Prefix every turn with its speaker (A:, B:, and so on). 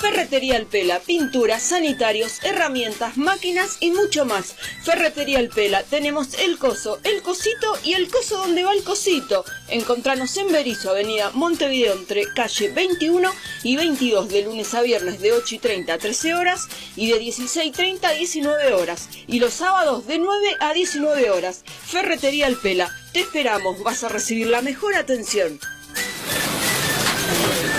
A: Ferretería El Pela, pinturas, sanitarios, herramientas, máquinas y mucho más. Ferretería El Pela, tenemos el coso, el cosito y el coso donde va el cosito. Encontranos en Berisso, avenida Montevideo, entre calle 21 y 22, de lunes a viernes de 8:30 a 13 horas y de 16:30 a 19 horas. Y los sábados de 9 a 19 horas. Ferretería El Pela, te esperamos, vas a recibir la mejor atención.